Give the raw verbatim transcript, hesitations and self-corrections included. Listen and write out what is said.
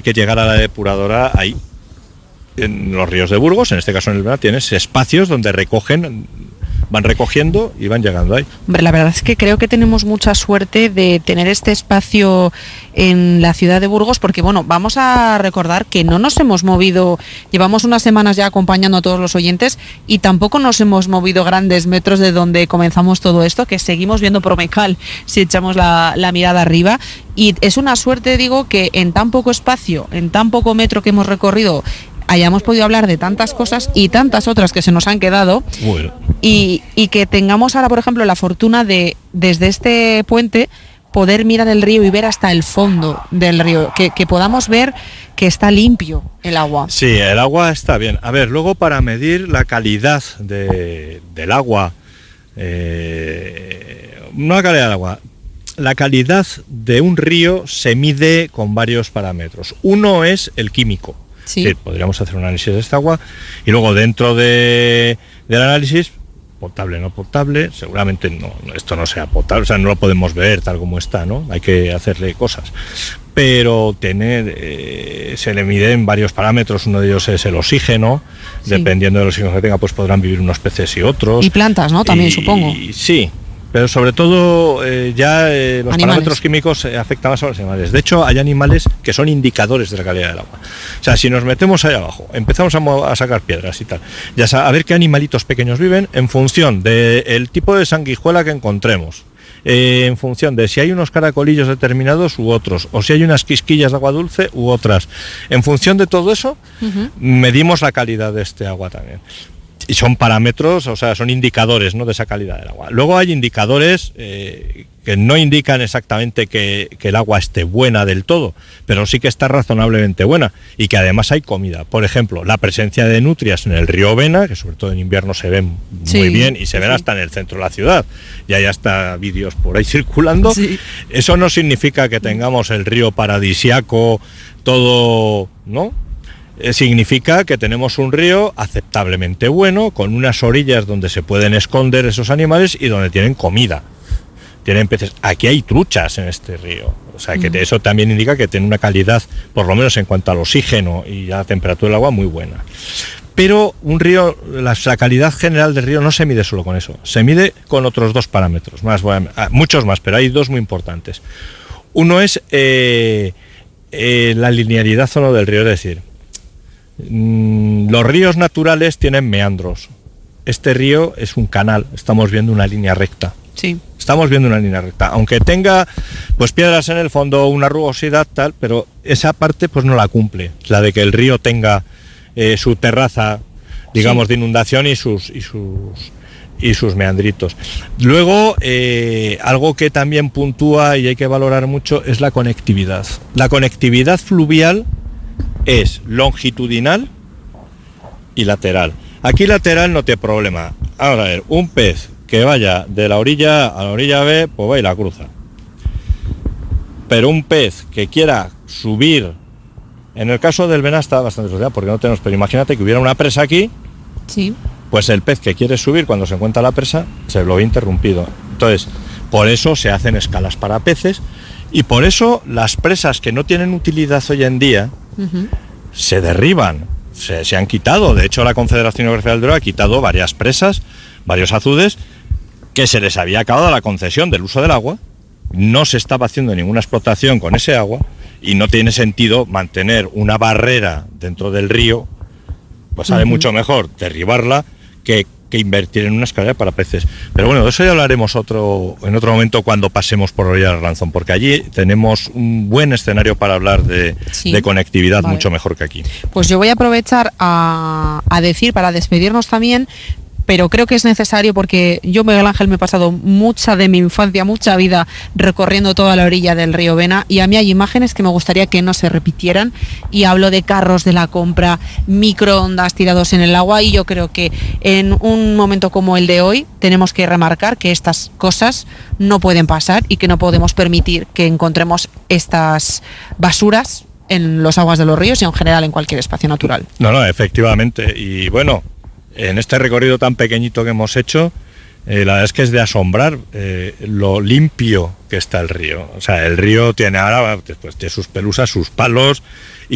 que llegar a la depuradora hay en los ríos de Burgos, en este caso en el Vena, tienes espacios donde recogen, van recogiendo y van llegando ahí. Hombre, la verdad es que creo que tenemos mucha suerte de tener este espacio en la ciudad de Burgos, porque bueno, vamos a recordar que no nos hemos movido, llevamos unas semanas ya acompañando a todos los oyentes y tampoco nos hemos movido grandes metros de donde comenzamos todo esto, que seguimos viendo Promecal si echamos la, la mirada arriba, y es una suerte, digo, que en tan poco espacio, en tan poco metro que hemos recorrido, hayamos podido hablar de tantas cosas y tantas otras que se nos han quedado. Bueno. y, y que tengamos ahora, por ejemplo, la fortuna de, desde este puente, poder mirar el río y ver hasta el fondo del río, que, que podamos ver que está limpio el agua. Sí, el agua está bien. A ver, luego para medir la calidad de, del agua, eh, no la calidad del agua, la calidad de un río se mide con varios parámetros. Uno es el químico. Sí. Sí, podríamos hacer un análisis de esta agua y luego dentro de, del análisis, potable, no potable, seguramente no, esto no sea potable, o sea, no lo podemos ver tal como está, ¿no? Hay que hacerle cosas. Pero tener, eh, se le mide en varios parámetros, uno de ellos es el oxígeno, sí. Dependiendo del oxígeno que tenga, pues podrán vivir unos peces y otros. Y plantas, ¿no? También y, supongo. Y, sí. Pero sobre todo eh, ya eh, los animales. Parámetros químicos eh, afectan más a los animales. De hecho, hay animales que son indicadores de la calidad del agua. O sea, si nos metemos ahí abajo, empezamos a, a sacar piedras y tal, ya a ver qué animalitos pequeños viven en función del tipo de sanguijuela que encontremos, eh, en función de si hay unos caracolillos determinados u otros, o si hay unas quisquillas de agua dulce u otras. En función de todo eso, uh-huh. medimos la calidad de este agua también. Y son parámetros, o sea, son indicadores, ¿no?, de esa calidad del agua. Luego hay indicadores eh, que no indican exactamente que, que el agua esté buena del todo, pero sí que está razonablemente buena y que además hay comida. Por ejemplo, la presencia de nutrias en el río Vena, que sobre todo en invierno se ven sí, muy bien y se ven sí. hasta en el centro de la ciudad. Y hay hasta vídeos por ahí circulando. Sí. Eso no significa que tengamos el río paradisiaco todo, ¿no? Significa que tenemos un río aceptablemente bueno, con unas orillas donde se pueden esconder esos animales y donde tienen comida, tienen peces. Aquí hay truchas en este río, o sea que mm. eso también indica que tiene una calidad, por lo menos en cuanto al oxígeno y a la temperatura del agua, muy buena. Pero un río, la, la calidad general del río no se mide solo con eso, se mide con otros dos parámetros, más, muchos más, pero hay dos muy importantes. Uno es eh, eh, la linealidad o no del río, es decir, los ríos naturales tienen meandros. Este río es un canal, estamos viendo una línea recta. Sí. Estamos viendo una línea recta, aunque tenga pues piedras en el fondo, una rugosidad tal, pero esa parte pues no la cumple, la de que el río tenga eh, su terraza, digamos, sí. de inundación y sus y sus y sus meandritos. Luego, eh, algo que también puntúa y hay que valorar mucho es la conectividad. La conectividad fluvial es longitudinal y lateral. Aquí lateral no tiene problema. Ahora, a ver, un pez que vaya de la orilla a la orilla B, pues va y la cruza. Pero un pez que quiera subir, en el caso del Vena está bastante asociado porque no tenemos, pero imagínate que hubiera una presa aquí, sí. pues el pez que quiere subir cuando se encuentra la presa se lo ve interrumpido. Entonces, por eso se hacen escalas para peces y por eso las presas que no tienen utilidad hoy en día uh-huh. se derriban, se, se han quitado. De hecho, la Confederación Hidrográfica del Duero ha quitado varias presas, varios azudes, que se les había acabado la concesión del uso del agua, no se estaba haciendo ninguna explotación con ese agua y no tiene sentido mantener una barrera dentro del río, pues sale uh-huh. mucho mejor derribarla que que invertir en una escalera para peces. Pero bueno, de eso ya hablaremos otro en otro momento cuando pasemos por Orilla del Ranzón, porque allí tenemos un buen escenario para hablar de, sí. de conectividad, vale. mucho mejor que aquí. Pues yo voy a aprovechar a, a decir, para despedirnos también, pero creo que es necesario porque yo, Miguel Ángel, me he pasado mucha de mi infancia, mucha vida recorriendo toda la orilla del río Vena y a mí hay imágenes que me gustaría que no se repitieran y hablo de carros de la compra, microondas tirados en el agua y yo creo que en un momento como el de hoy tenemos que remarcar que estas cosas no pueden pasar y que no podemos permitir que encontremos estas basuras en los aguas de los ríos y en general en cualquier espacio natural. No, no, efectivamente. Y bueno, en este recorrido tan pequeñito que hemos hecho, eh, la verdad es que es de asombrar eh, lo limpio que está el río. O sea, el río tiene ahora, pues, tiene sus pelusas, sus palos, y